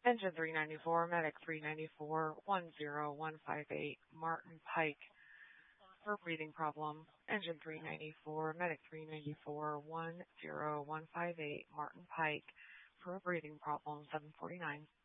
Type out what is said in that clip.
Engine 394, Medic 394, 10158, Martin Pike for breathing problem. Engine 394, Medic 394, 10158, Martin Pike for a breathing problem, 749.